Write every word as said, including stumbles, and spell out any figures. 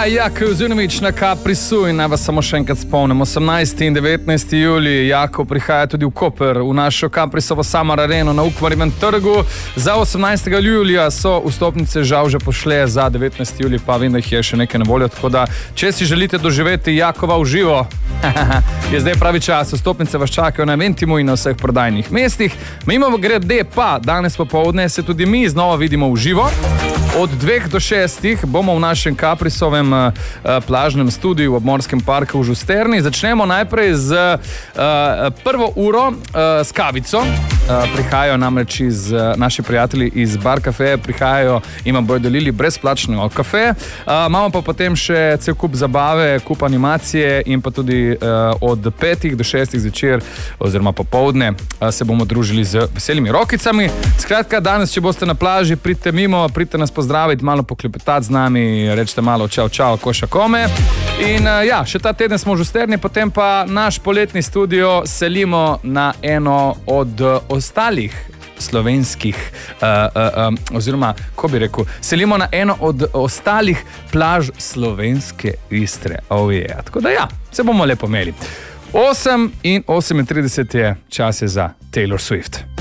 Ja, Jakov Jozinovič na Kaprisu in naj vas samo še enkrat spomnim. osemnajsti in devetnajsti julij Jakov prihaja tudi v Koper, v našo Kaprisovo Summer Areno na Ukmarjevem trgu. Za osemnajstega julija so vstopnice žal že pošle, za devetnajsti julij pa vem, da jih je še nekaj na voljo, tako da če si želite doživeti Jakova v živo, je zdaj pravi čas. Vstopnice vas čakajo na Eventimu in na vseh prodajnih mestih. Mimo grede pa danes popoldne se tudi mi znova vidimo v živo. Od dveh do šestih bomo v našem Kaprisovem uh, plažnem studiu v Obmorskem parku v Žusterni. Začnemo najprej z uh, prvo uro uh, s kavico. Uh, prihajajo namreč iz, uh, naši prijatelji iz Bar Cafe, prihajajo in vam bodo delili brezplačno kafe. Uh, imamo pa potem še cel kup zabave, kup animacije in pa tudi uh, od petih do šestih zvečer oziroma popoldne uh, se bomo družili z veselimi rokicami. Skratka, danes, če boste na plaži, pridite mimo, pridite nas pozdraviti, malo poklepetati z nami, rečete malo čau, čau, koša kome. In uh, ja, še ta teden smo v Žusterni, potem pa naš poletni studio selimo na eno od uh, ostalih slovenskih, uh, uh, um, oziroma, ko bi rekel, selimo na eno od ostalih plaž slovenske Istre. Oh yeah. Tako da ja, se bomo lepo imeli. osem in osemintrideset je, čas je za Taylor Swift.